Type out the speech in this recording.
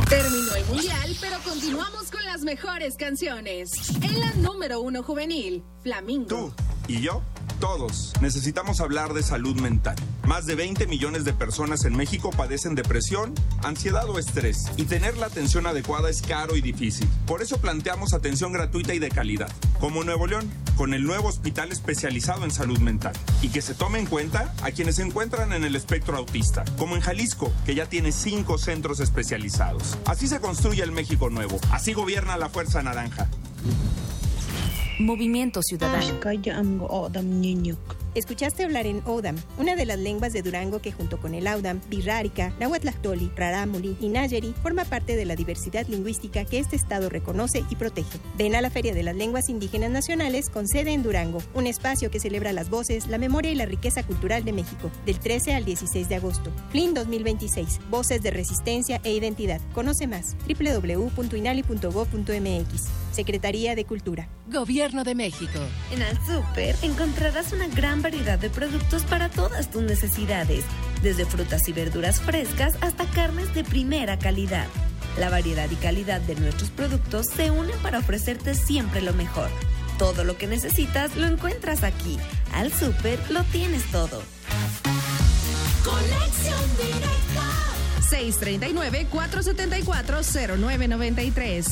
Terminó el mundial, pero continuamos con las mejores canciones. En la número 1 juvenil, Flamingo. Tú y yo, todos, necesitamos hablar de salud mental. Más de 20 millones de personas en México padecen depresión, ansiedad o estrés. Y tener la atención adecuada es caro y difícil. Por eso planteamos atención gratuita y de calidad. Como Nuevo León, con el nuevo hospital especializado en salud mental. Y que se tome en cuenta a quienes se encuentran en el espectro autista. Como en Jalisco, que ya tiene 5 centros especializados. Así se construye el México nuevo. Así gobierna la Fuerza Naranja. Movimiento Ciudadano. Escuchaste hablar en Odam, una de las lenguas de Durango que junto con el Audam, Birrárica, Nahuatlactoli, Rarámuri y Nayeri forma parte de la diversidad lingüística que este estado reconoce y protege. Ven a la Feria de las Lenguas Indígenas Nacionales con sede en Durango, un espacio que celebra las voces, la memoria y la riqueza cultural de México, del 13 al 16 de agosto. FLIN 2026, Voces de Resistencia e Identidad. Conoce más, www.inali.gov.mx. Secretaría de Cultura. Gobierno de México. En Al Súper encontrarás una gran variedad de productos para todas tus necesidades, desde frutas y verduras frescas hasta carnes de primera calidad. La variedad y calidad de nuestros productos se unen para ofrecerte siempre lo mejor. Todo lo que necesitas lo encuentras aquí. Al Súper lo tienes todo. Conexión Directa. 639-474-0993.